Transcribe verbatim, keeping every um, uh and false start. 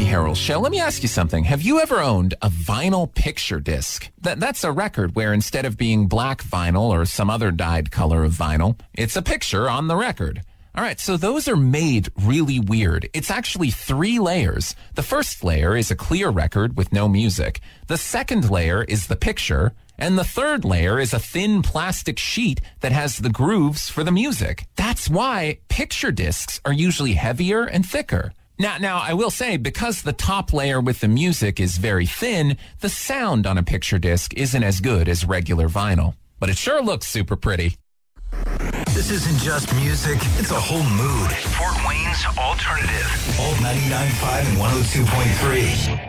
Debbie Harrell Show. Let me ask you something. Have you ever owned a vinyl picture disc? That, that's a record where instead of being black vinyl or some other dyed color of vinyl, it's a picture on the record. All right, so those are made really weird. It's actually three layers. The first layer is a clear record with no music. The second layer is the picture. And the third layer is a thin plastic sheet that has the grooves for the music. That's why picture discs are usually heavier and thicker. Now, now, I will say, because the top layer with the music is very thin, the sound on a picture disc isn't as good as regular vinyl. But it sure looks super pretty. This isn't just music, it's a whole mood. Fort Wayne's Alternative. Alt ninety-nine point five and one oh two point three.